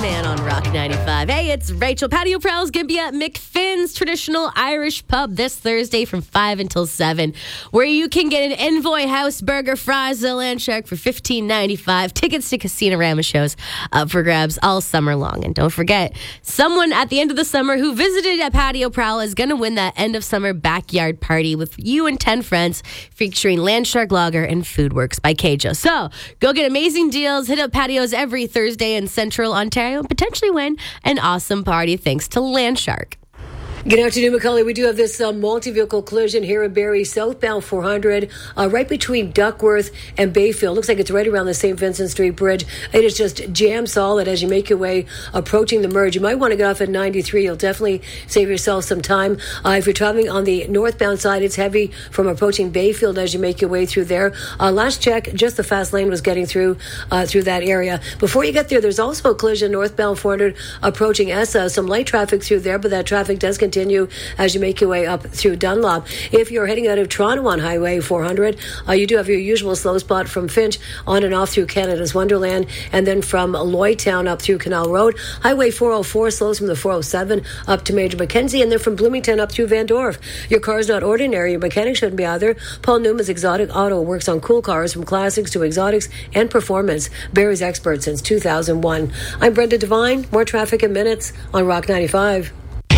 Man on Rock 95. Hey, it's Rachel. Patio Prowl's going to be at McFinn's Traditional Irish Pub this Thursday from 5 until 7, where you can get an Envoy House burger, fries, a land shark for $15.95. Tickets to Casino-Rama shows up for grabs all summer long. And don't forget, someone at the end of the summer who visited at Patio Prowl is going to win that end of summer backyard party with you and 10 friends, featuring Land Shark Lager and Foodworks by Keijo. So go get amazing deals, hit up patios every Thursday in Central Ontario, and potentially win an awesome party thanks to Land Shark. Good afternoon, Macaulay. We do have this multi-vehicle collision here in Barrie, southbound 400, right between Duckworth and Bayfield. Looks like it's right around the St. Vincent Street Bridge. It is just jam solid as you make your way approaching the merge. You might want to get off at 93. You'll definitely save yourself some time. If you're traveling on the northbound side, it's heavy from approaching Bayfield as you make your way through there. Last check, just the fast lane was getting through that area. Before you get there, there's also a collision northbound 400 approaching Essa. Some light traffic through there, but that traffic does continue as you make your way up through Dunlop. If you're heading out of Toronto on Highway 400, you do have your usual slow spot from Finch on and off through Canada's Wonderland, and then from Lloydtown up through Canal Road. Highway 404 slows from the 407 up to Major Mackenzie, and then from Bloomington up through Van Dorf. Your car's not ordinary. Your mechanic shouldn't be either. Paul Newman's Exotic Auto works on cool cars from classics to exotics and performance. Barrie's expert since 2001. I'm Brenda Devine. More traffic in minutes on Rock 95.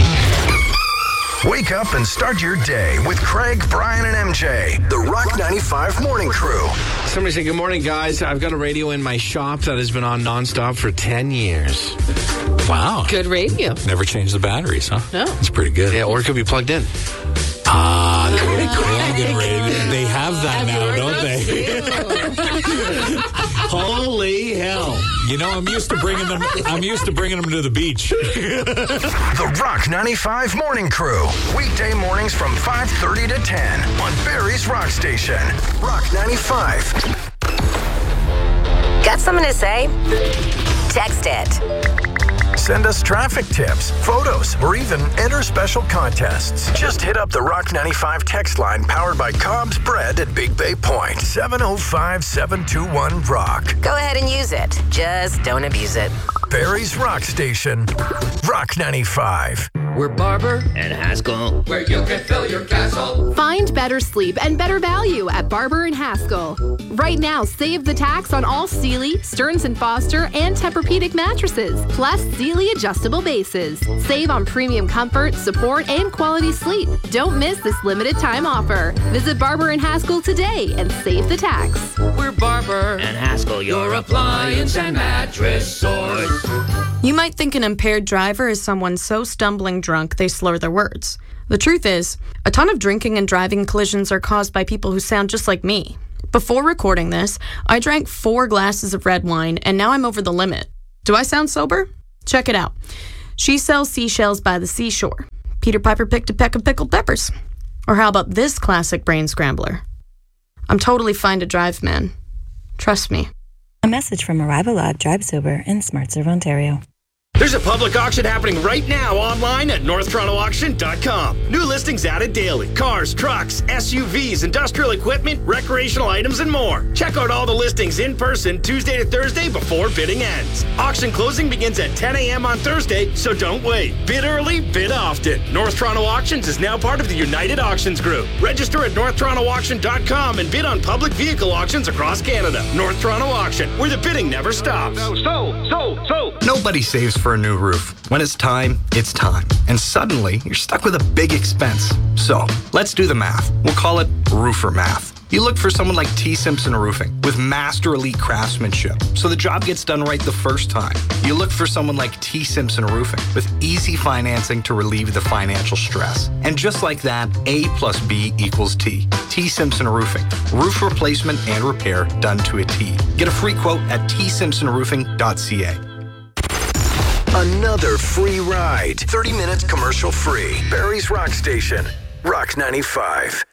Wake up and start your day with Craig, Brian, and MJ. The Rock 95 Morning Crew. Somebody say, good morning, guys. I've got a radio in my shop that has been on nonstop for 10 years. Wow. Good radio. Never changed the batteries, huh? No. That's pretty good. Yeah, or it could be plugged in. Plug-in radio. They have that now, don't they? Holy hell. You know, I'm used to bringing them to the beach. The Rock 95 Morning Crew. Weekday mornings from 5:30 to 10 on Barrie's Rock Station. Rock 95. Got something to say? Text it. Send us traffic tips, photos, or even enter special contests. Just hit up the Rock 95 text line powered by Cobb's Bread at Big Bay Point. 705-721-ROCK. Go ahead and use it. Just don't abuse it. Barrie's Rock Station. Rock 95. We're Barber and Haskell, where you can fill your castle. Find better sleep and better value at Barber and Haskell. Right now, save the tax on all Sealy, Stearns & Foster, and Tempur-Pedic mattresses, plus Sealy adjustable bases. Save on premium comfort, support, and quality sleep. Don't miss this limited time offer. Visit Barber and Haskell today and save the tax. We're Barber and Haskell, your appliance and mattress source. You might think an impaired driver is someone so stumbling drunk they slur their words. The truth is, a ton of drinking and driving collisions are caused by people who sound just like me. Before recording this, I drank 4 glasses of red wine, and now I'm over the limit. Do I sound sober? Check it out. She sells seashells by the seashore. Peter Piper picked a peck of pickled peppers. Or how about this classic brain scrambler? I'm totally fine to drive, man. Trust me. A message from Arrival Live Drive Sober in SmartServe, Ontario. There's a public auction happening right now online at NorthTorontoAuction.com. New listings added daily. Cars, trucks, SUVs, industrial equipment, recreational items, and more. Check out all the listings in person Tuesday to Thursday before bidding ends. Auction closing begins at 10 a.m. on Thursday, so don't wait. Bid early, bid often. North Toronto Auctions is now part of the United Auctions Group. Register at NorthTorontoAuction.com and bid on public vehicle auctions across Canada. North Toronto Auction, where the bidding never stops. Nobody saves for a new roof. When it's time, it's time. And suddenly, you're stuck with a big expense. So, let's do the math. We'll call it roofer math. You look for someone like T. Simpson Roofing with master elite craftsmanship, so the job gets done right the first time. You look for someone like T. Simpson Roofing with easy financing to relieve the financial stress. And just like that, A plus B equals T. T. Simpson Roofing. Roof replacement and repair done to a T. Get a free quote at tsimpsonroofing.ca. Another free ride. 30 minutes commercial free. Barrie's Rock Station. Rock 95.